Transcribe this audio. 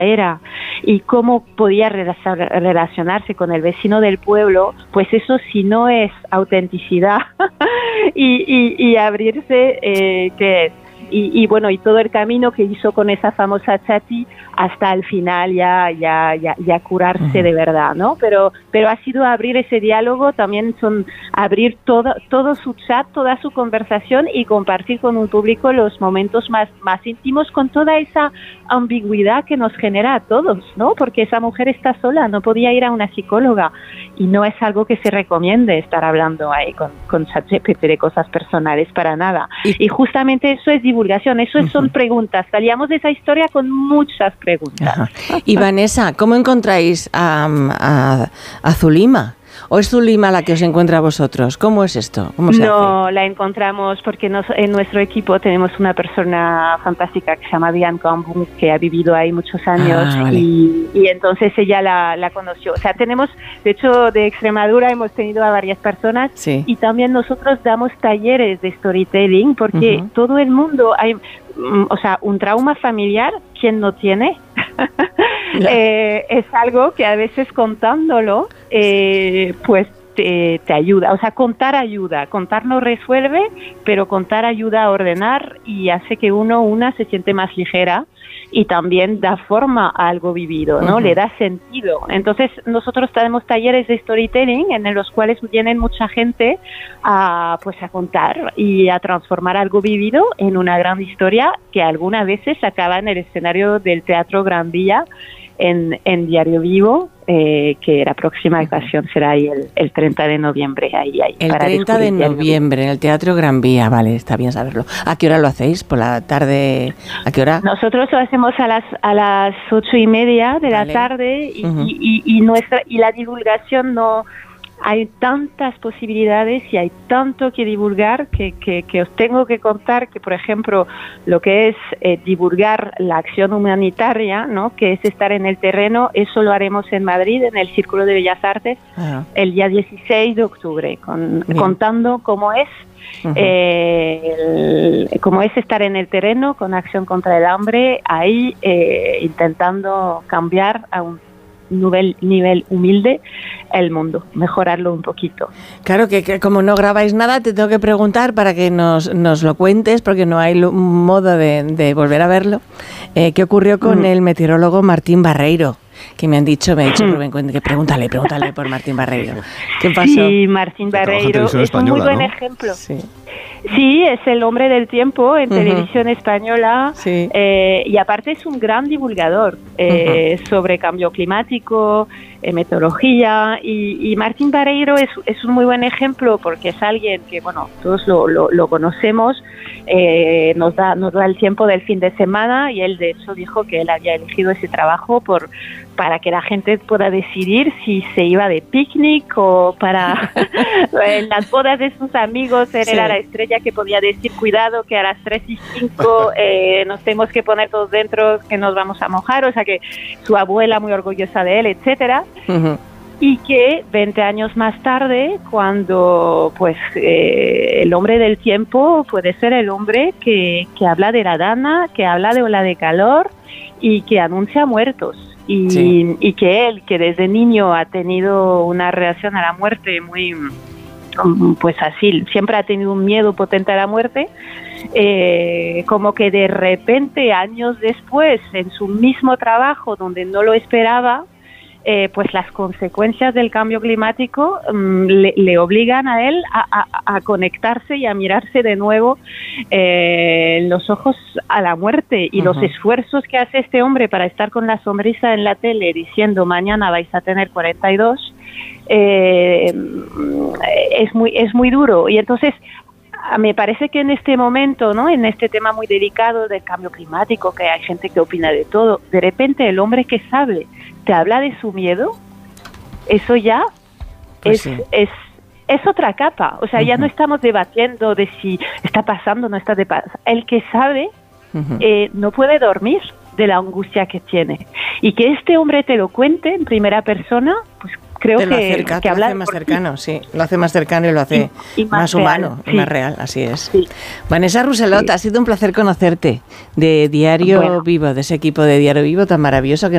era y cómo podía relacionarse con el vecino del pueblo, pues eso si no es autenticidad y abrirse, ¿qué es? Y bueno, y todo el camino que hizo con esa famosa Chati hasta el final ya curarse de verdad, ¿no? Pero ha sido abrir ese diálogo, también son abrir todo su chat, toda su conversación y compartir con un público los momentos más íntimos con toda esa ambigüedad que nos genera a todos, ¿no? Porque esa mujer está sola, no podía ir a una psicóloga y no es algo que se recomiende estar hablando ahí con ChatGPT de cosas personales para nada. Y justamente eso es divulgación, eso son preguntas. Salíamos de esa historia con muchas preguntas. Ajá. Y Vanessa, ¿cómo encontráis a Zulima? ¿O es Zulima la que os encuentra a vosotros? ¿Cómo es esto? ¿Cómo se hace? La encontramos porque en nuestro equipo tenemos una persona fantástica que se llama Diane Cambon, que ha vivido ahí muchos años vale. y entonces ella la conoció. O sea, tenemos, de hecho, de Extremadura hemos tenido a varias personas y también nosotros damos talleres de storytelling porque todo el mundo hay... O sea, un trauma familiar, ¿quién no tiene? Es algo que a veces contándolo, pues te ayuda. O sea, contar no resuelve, pero contar ayuda a ordenar y hace que una se siente más ligera y también da forma a algo vivido, ¿no? Le da sentido. Entonces, nosotros tenemos talleres de storytelling en los cuales vienen mucha gente a contar y a transformar algo vivido en una gran historia que algunas veces acaba en el escenario del Teatro Gran Vía en Diario Vivo, que la próxima ocasión será ahí el 30 de noviembre. Ahí, el 30 de noviembre en el Teatro Gran Vía, vale, está bien saberlo. ¿A qué hora lo hacéis? ¿Por la tarde? ¿A qué hora? Nosotros lo hacemos a las 8:30 de la tarde y la divulgación no... Hay tantas posibilidades y hay tanto que divulgar que os tengo que contar que, por ejemplo, lo que es divulgar la acción humanitaria, ¿no? Que es estar en el terreno, eso lo haremos en Madrid, en el Círculo de Bellas Artes, el día 16 de octubre, contando cómo es cómo es estar en el terreno con acción contra el hambre, ahí intentando cambiar a un nivel humilde el mundo, mejorarlo un poquito. Claro que como no grabáis nada, te tengo que preguntar para que nos lo cuentes, porque no hay modo de volver a verlo. ¿Qué ocurrió con el meteorólogo Martín Barreiro? Que me ha dicho Rubén, que pregúntale por Martín Barreiro. ¿Qué pasó? Sí, Martín Barreiro es un muy buen ejemplo. Sí, es el hombre del tiempo en televisión española y aparte es un gran divulgador sobre cambio climático, meteorología y Martín Barreiro es un muy buen ejemplo porque es alguien que, bueno, todos lo conocemos, nos da el tiempo del fin de semana y él de hecho dijo que él había elegido ese trabajo para que la gente pueda decidir si se iba de picnic o para en las bodas de sus amigos él era la estrella que podía decir cuidado que a las 3:05 nos tenemos que poner todos dentro que nos vamos a mojar, o sea que su abuela muy orgullosa de él, etcétera. Y que 20 años más tarde, cuando pues el hombre del tiempo puede ser el hombre que habla de la dana, que habla de ola de calor y que anuncia muertos. Y que él, que desde niño ha tenido una reacción a la muerte muy, pues así, siempre ha tenido un miedo potente a la muerte, como que de repente, años después, en su mismo trabajo, donde no lo esperaba, pues las consecuencias del cambio climático le obligan a él a conectarse y a mirarse de nuevo en los ojos a la muerte y los esfuerzos que hace este hombre para estar con la sonrisa en la tele diciendo mañana vais a tener 42 es muy duro y entonces me parece que en este momento, ¿no? En este tema muy delicado del cambio climático, que hay gente que opina de todo, de repente el hombre que sabe te habla de su miedo, eso ya pues es otra capa. O sea, ya no estamos debatiendo de si está pasando o no está pasando. El que sabe no puede dormir de la angustia que tiene. Y que este hombre te lo cuente en primera persona, pues creo que lo hace más cercano, lo hace más cercano y lo hace y más humano, y más real, así es. Sí. Vanessa Roussellot, ha sido un placer conocerte de Diario Vivo, de ese equipo de Diario Vivo tan maravilloso que